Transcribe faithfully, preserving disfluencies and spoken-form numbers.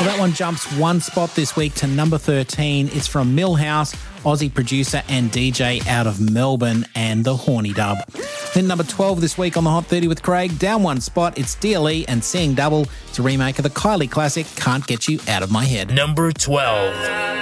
Well, that one jumps one spot this week to number thirteen. It's from Millhouse, Aussie producer and D J out of Melbourne, and the Horny Dub. Then number twelve this week on the Hot thirty with Craig, down one spot, it's D L E and Seeing Double. It's a remake of the Kylie classic, Can't Get You Out of My Head. Number twelve.